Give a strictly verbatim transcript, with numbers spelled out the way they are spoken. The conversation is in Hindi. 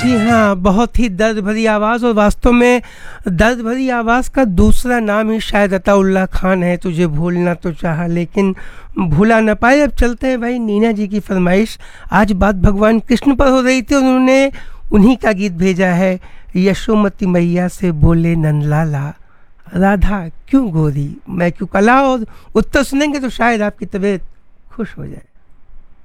जी हाँ, बहुत ही दर्द भरी आवाज़, और वास्तव में दर्द भरी आवाज़ का दूसरा नाम ही शायद अताउल्लाह खान है। तुझे भूलना तो चाहा लेकिन भूला न पाए। अब चलते हैं भाई नीना जी की फरमाइश। आज बात भगवान कृष्ण पर हो रही थी, उन्होंने उन्हीं का गीत भेजा है। यशोमती मैया से बोले नंदलाला, राधा क्यों गोरी मैं क्यों कला। और उत्तर सुनेंगे तो शायद आपकी तबीयत खुश हो जाए।